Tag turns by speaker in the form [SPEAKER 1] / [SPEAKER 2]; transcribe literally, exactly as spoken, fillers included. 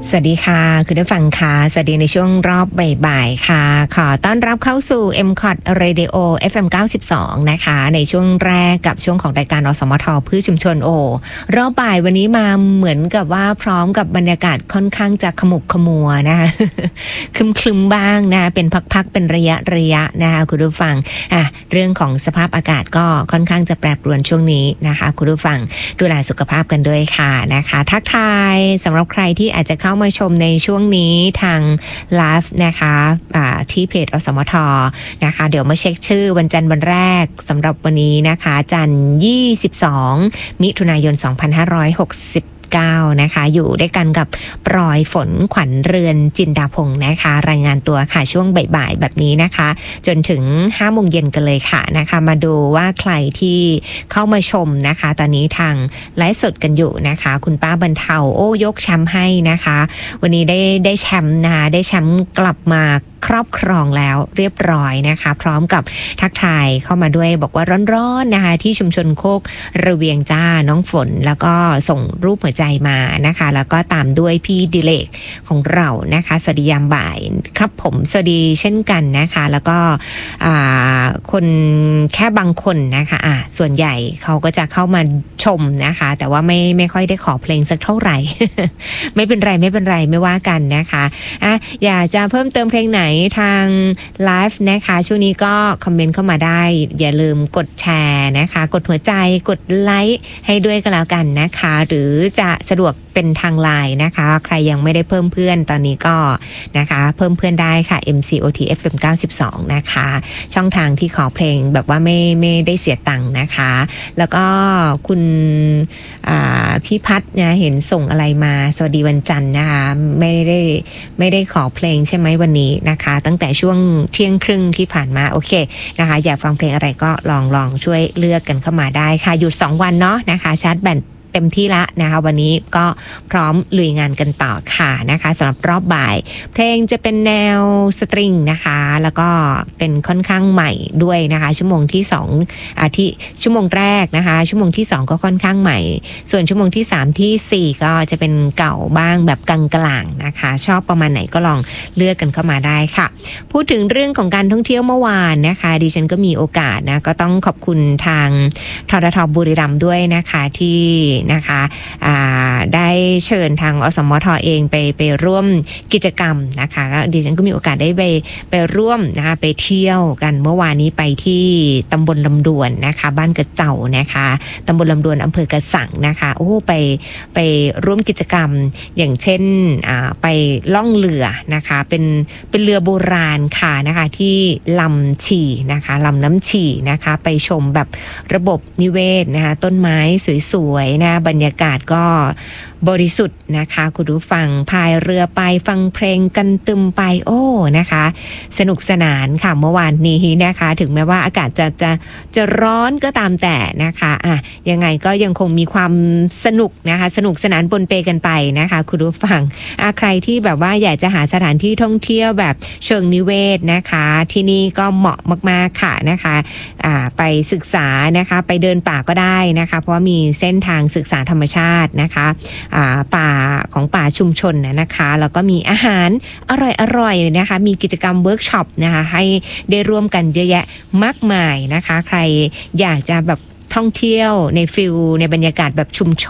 [SPEAKER 1] สวัสดีค่ะคุณผู้ฟังค่ะสวัสดีในช่วงรอบบ่ายๆค่ะขอต้อนรับเข้าสู่ เอ็ม ซี โอ ที Radio เอฟ เอ็ม เก้าสิบสอง นะคะในช่วงแรกกับช่วงของรายการอสมทพืชชุมชนโอรอบบ่ายวันนี้มาเหมือนกับว่าพร้อมกับบรรยากาศค่อนข้างจะขมุกขมัวนะคะ คลึมๆบ้างนะเป็นพักๆเป็นระยะระยะนะคะคุณผู้ฟังอ่ะเรื่องของสภาพอากาศก็ค่อนข้างจะแปรปรวนช่วงนี้นะคะคุณผู้ฟังดูแลสุขภาพกันด้วยค่ะนะคะทักทายสำหรับใครที่อาจจะเข้ามาชมในช่วงนี้ทางไลฟ์นะคะที่เพจอสมทนะคะเดี๋ยวมาเช็คชื่อวันจันทร์วันแรกสำหรับวันนี้นะคะจันทร์ยี่สิบสองมิถุนายนสองพันห้าร้อยหกสิบเก้านะคะอยู่ด้วยกันกับปลอยฝนขวัญเรือนจินดาพงศ์นะคะรายงานตัวค่ะช่วงบ่ายๆแบบนี้นะคะจนถึงห้าโมงเย็นกันเลยค่ะนะคะมาดูว่าใครที่เข้ามาชมนะคะตอนนี้ทางไลฟ์สดกันอยู่นะคะคุณป้าบรรเทาโอ้ยกแชมป์ให้นะคะวันนี้ได้ได้แชมป์นะคะได้แชมป์กลับมาครอบครองแล้วเรียบร้อยนะคะพร้อมกับทักทายเข้ามาด้วยบอกว่าร้อนๆนะคะที่ชุมชนโคกระเวียงจ้าน้องฝนแล้วก็ส่งรูปหัวใจมานะคะแล้วก็ตามด้วยพี่ดิเลกของเรานะคะสวัสดียามบ่ายครับผมสวัสดีเช่นกันนะคะแล้วก็คนแค่บางคนนะคะอ่ะส่วนใหญ่เขาก็จะเข้ามาชมนะคะแต่ว่าไม่ไม่ค่อยได้ขอเพลงสักเท่าไหร่ ไม่เป็นไรไม่เป็นไรไม่ว่ากันนะคะอ่ะอยากจะเพิ่มเติมเพลงไหนทางไลฟ์นะคะช่วงนี้ก็คอมเมนต์เข้ามาได้อย่าลืมกดแชร์นะคะกดหัวใจกดไลค์ให้ด้วยก็แล้วกันนะคะหรือจะสะดวกเป็นทางไลน์นะคะใครยังไม่ได้เพิ่มเพื่อนตอนนี้ก็นะคะเพิ่มเพื่อนได้ค่ะ เอ็ม ซี โอ ที เอฟ เอ็ม เก้าสิบสอง นะคะช่องทางที่ขอเพลงแบบว่าไม่ไม่ได้เสียตังค์นะคะแล้วก็คุณพี่พัฒน์นะเห็นส่งอะไรมาสวัสดีวันจันทร์นะคะไม่ได้ไม่ได้ขอเพลงใช่ไหมวันนี้นะคะตั้งแต่ช่วงเที่ยงครึ่งที่ผ่านมาโอเคนะคะอยากฟังเพลงอะไรก็ลองลองช่วยเลือกกันเข้ามาได้ค่ะหยุดสองวันเนาะนะคะชาร์จแบตเต็มที่ละนะคะวันนี้ก็พร้อมลุยงานกันต่อค่ะนะคะสำหรับรอบบ่ายเพลงจะเป็นแนวสตริงนะคะแล้วก็เป็นค่อนข้างใหม่ด้วยนะคะชั่วโมงที่สองอาที่ชั่วโมงแรกนะคะชั่วโมงที่สองก็ค่อนข้างใหม่ส่วนชั่วโมงที่สามที่สี่ก็จะเป็นเก่าบ้างแบบกลางๆนะคะชอบประมาณไหนก็ลองเลือกกันเข้ามาได้ค่ะพูดถึงเรื่องของการท่องเที่ยวเมื่อวานนะคะดิฉันก็มีโอกาสนะก็ต้องขอบคุณทางททท.บุรีรัมย์ด้วยนะคะที่นะคะได้เชิญทางอสมทเองไปไปร่วมกิจกรรมนะคะดิฉันก็มีโอกาสได้ไปไปร่วมนะคะไปเที่ยวกันเมื่อวานนี้ไปที่ตำบลลำดวนนะคะบ้านกระเจ้านะคะตำบลลำดวนอำเภอกระสังนะคะโอ้ไปไปร่วมกิจกรรมอย่างเช่นไปล่องเรือนะคะเป็นเป็นเรือโบราณค่ะนะคะที่ลำฉี่นะคะลำน้ำฉี่นะคะไปชมแบบระบบนิเวศนะคะต้นไม้สวยๆนะบรรยากาศก็บริสุทธิ์นะคะคุณผู้ฟังพายเรือไปฟังเพลงกันตึมไปโอ้นะคะสนุกสนานค่ะเมื่อวานนี้นะคะถึงแม้ว่าอากาศจะจะจะร้อนก็ตามแต่นะคะอ่ะยังไงก็ยังคงมีความสนุกนะคะสนุกสนานปนเปกันไปนะคะคุณผู้ฟังอ่ะใครที่แบบว่าอยากจะหาสถานที่ท่องเที่ยวแบบเชิงนิเวศนะคะที่นี่ก็เหมาะมากๆค่ะนะคะอ่าไปศึกษานะคะไปเดินป่าก็ได้นะคะเพราะมีเส้นทางศึกษาธรรมชาตินะคะป่าของป่าชุมชนนะคะแล้วก็มีอาหารอร่อยๆนะคะมีกิจกรรมเวิร์กช็อปนะคะให้ได้ร่วมกันเยอะแยะมากมายนะคะใครอยากจะแบบท่องเที่ยวในฟิลในบรรยากาศแบบชุมช